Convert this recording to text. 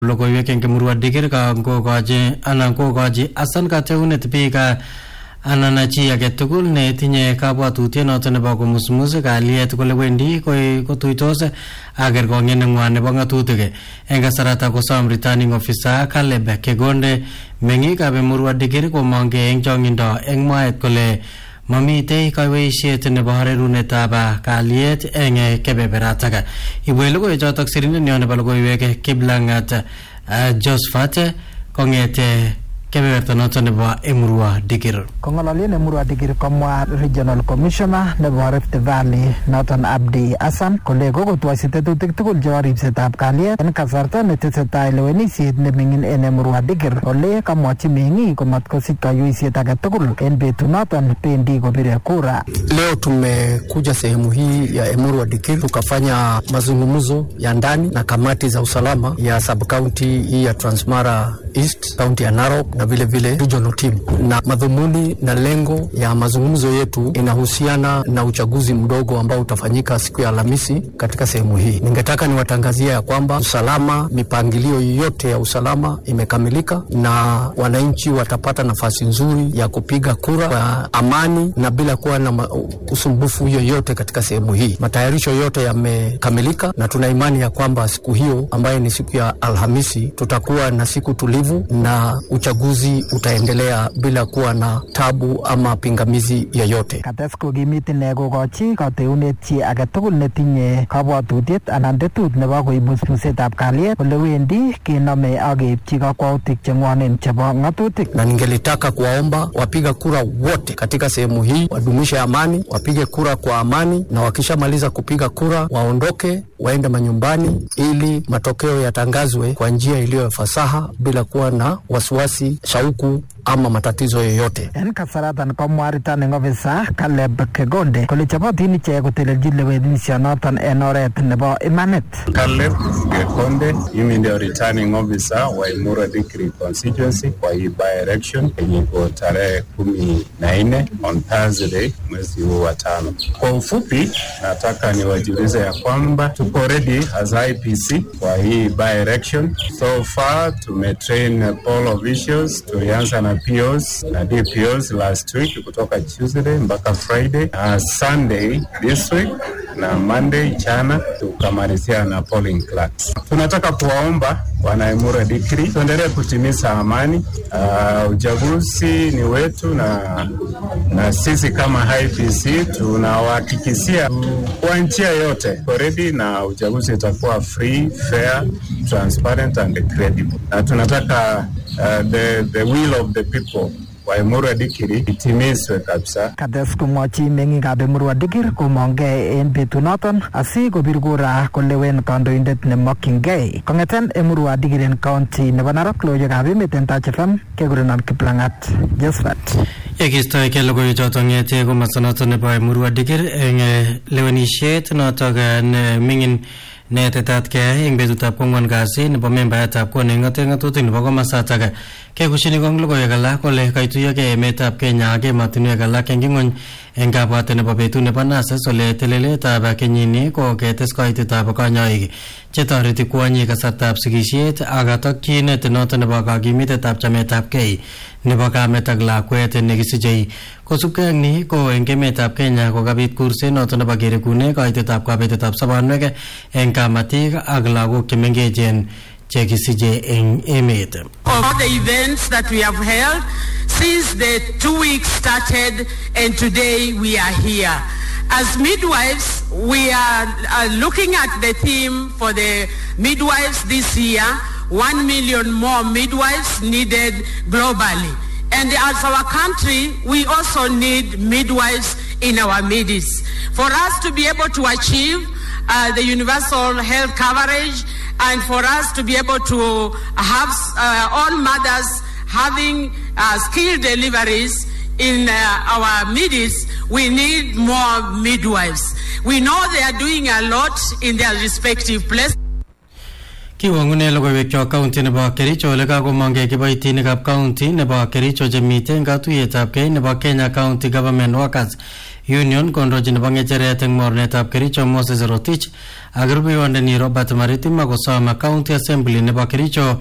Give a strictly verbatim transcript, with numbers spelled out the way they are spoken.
logoiwek eng Emurua Dikir ka ngogochi anan kogochi Hassan kateunet biik anan chi age tugul ne tinye kabwatutiet noton nebo komusmus kalyet kole wendi kotuitos ak kerkong'et neng'wan nebo ng'atutik eng kasarata kosom returning officer Caleb Kegonde meng'ikab Emurua Dikir komong'e eng chong'indo eng mwaet kole mamitei kaiweisiet nebo rerunetab kalyet eng kebeberatak. Ibwe logoiwechotok sirindet nyo nebo logoiwek Kiplang'at Josephat kong'ete kebeberta noton nebo Emurua Dikir. Kong'ololien Emurua Dikir komwa Regional Commissioner nebo Rift Valley noton Abdi Hassan kole kokotwoisi tetutik tugul chebo ripsetab kalyet en kasarta netesetai lewenisiet neming'in en Emurua Dikir. Ole kamwachi meng'ik komatkosich kaiweisiet age tugul en betunoton bendi kopire kura. Leo tumekuja sehemu hii ya Emurua Dikir tukafanya mazungumzo ya ndani na kamati za usalama ya sub-county hii ya Transmara East, county ya Narok na vile vile regional team, na madhumuni na lengo ya mazungumzo yetu inahusiana na uchaguzi mdogo ambao utafanyika siku ya Alhamisi katika sehemu hii. Ningetaka niwatangazia ya kwamba usalama, mipangilio yote ya usalama imekamilika na wananchi watapata nafasi nzuri ya kupiga kura kwa amani na bila kuwa na usumbufu yoyote katika sehemu hii. Matayarisho yote yamekamilika na tuna imani ya kwamba siku hiyo ambayo ni siku ya Alhamisi tutakuwa na siku tulivu na uchaguzi utaendelea bila kuwa na tabu ama pingamizi yoyote. Katesko gimiti ne kogochi kateunet chi age tugul netinye kabwatutiet anan tetut nebo koibusbusetab kalyet ole wendi kinome ak keipchi kakwautik cheng'wonen chebo ng'atutik. Na ningelitaka kuwaomba wapiga kura wote katika sehemu hii wadumishe amani, wapige kura kwa amani, na wakishamaliza kupiga kura waondoke waende manyumbani ili matokeo yatangazwe kwa njia iliyo fasaha bila kuwa na wasiwasi, shauku ama matatizo yoyote. En kasaratan komwa returning officer Caleb Kegonde kole chobotin ichek kotelelchi lewenisionoton en oret nebo imanit. Caleb Kegonde, mimi ndio returning officer wa Emurua Dikir constituency kwa hii by election yenye iko tarehe kumi na nne on Thursday mwezi huu wa tano. Kwa ufupi nataka niwajulize ya kwamba tuko ready as I P C kwa hii by election. So far tumetrain poll officials, tulianza na P Os na D P Os last week kutoka Tuesday mpaka Friday, uh, Sunday this week na Monday jana tukamalizia na polling clerks. Tunataka kuwaomba wana Emurua Dikir tuendelee kutimiza amani. Uh, uchaguzi ni wetu na na sisi kama I P C tunawahakikishia kwa njia yote ready na uchaguzi utakuwa free, fair, transparent and credible. Na tunataka uh, the the will of the people wa Emurua Dikir itimizwe kabisa. Kates kumwachi meng'ikab Emurua Dikir komong'e en betunoton asi kopir kura kolewen kandoindet nemokyingei. Kong'eten Emurua Dikir en county nebo Narok, logoiwekab emet en Touch F M kekurenon Kiplang'at Josephat. Yekistoeke logoiwechoton ng'ete komosta noton nebo Emurua Dikir eng lewenisiet notok ming'in netetatgei eng betutab kwang'wan kasi nebo membayatab kot neng'ote ng'atutik nebo komosatak kekushini kong logoiwek alak kole kaituyogei emetab Kenya ak emotinwek alak eng ing'ony eng kabwatet nebo betut nebo nases ole teleletab kenyini ko ketes kaitetab kanyoik chetoreti kwonyik kasartab sikisiet ak katokyinet noton nebo kakimitetab chametabgei nebo kamet ak lakwet nekisichei. Kosubkei ak ni ko eng emetab Kenya ko kabit kurset noton nebo kerekune kaitetab kabetetab sobonwek eng kamatik ak lagok chemengechen chekisiche eng emet. Of the events that we have held since the two weeks started and today we are here. As midwives, we are, are looking at the theme for the midwives this year, one million more midwives needed globally. And as our country, we also need midwives in our midst. For us to be able to achieve uh, the universal health coverage and for us to be able to have uh, all mothers having uh, skilled deliveries in uh, our midst, we need more midwives. We know they are doing a lot in their respective places. Kiwangune logoiwekcho county nebo Kericho ole kakomong'e kiboitinikab county nebo Kericho chemite eng katuiyetab kei nebo Kenya County Government Workers Union kondochin nebo ngecheret eng mornetab Kericho Moses Rotich ak rubeiwondeni Robert Maritim akosome County Assembly nebo Kericho